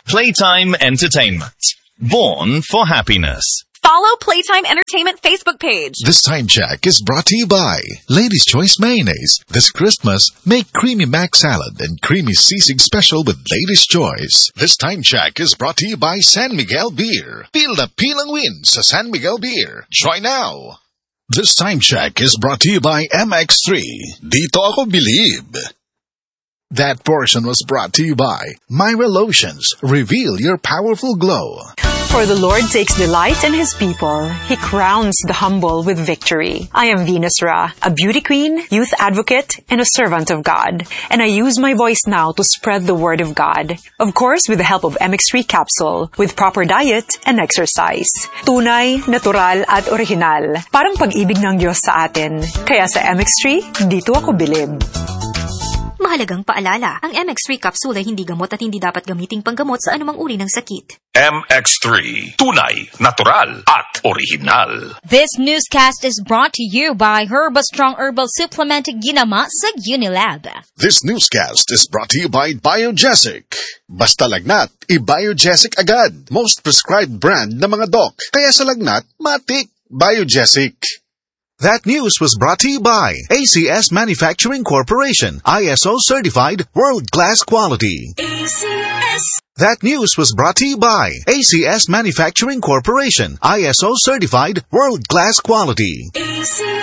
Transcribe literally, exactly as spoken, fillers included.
Playtime Entertainment. Born for happiness. Follow Playtime Entertainment Facebook page. This time check is brought to you by Lady's Choice Mayonnaise. This Christmas, make Creamy Mac Salad and Creamy Sisig Special with Lady's Choice. This time check is brought to you by San Miguel Beer. Feel the pilang win sa San Miguel Beer. Try now. This time check is brought to you by M X three. Dito ako believe. That portion was brought to you by Myra Lotions. Reveal your powerful glow. For the Lord takes delight in His people. He crowns the humble with victory. I am Venus Ra, a beauty queen, youth advocate, and a servant of God. And I use my voice now to spread the word of God. Of course, with the help of M X three capsule, with proper diet and exercise. Tunay, natural, at original. Parang pag-ibig ng Diyos sa atin. Kaya sa M X three, dito ako bilib. Mahalagang paalala, ang M X three capsule ay hindi gamot at hindi dapat gamiting panggamot sa anumang uri ng sakit. M X three, tunay, natural, at original. This newscast is brought to you by Herba Strong Herbal Supplement Ginama sa Unilab. This newscast is brought to you by Biogesic. Basta lagnat, i-Biogesic agad. Most prescribed brand ng mga doc. Kaya sa lagnat, matik. Biogesic. That news was brought to you by A C S Manufacturing Corporation, I S O certified, world-class quality. A C S. That news was brought to you by A C S Manufacturing Corporation, I S O certified, world-class quality. A C S.